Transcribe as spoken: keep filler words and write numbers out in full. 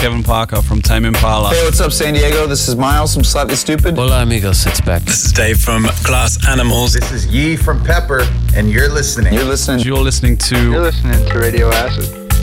Kevin Parker from Tame Impala. Hey, what's up, San Diego? This is Miles from Slightly Stupid. Hola, amigos. It's Beck. This is Dave from Glass Animals. This is Yee from Pepper, and you're listening. You're listening. You're listening to... You're listening to Radio Acid.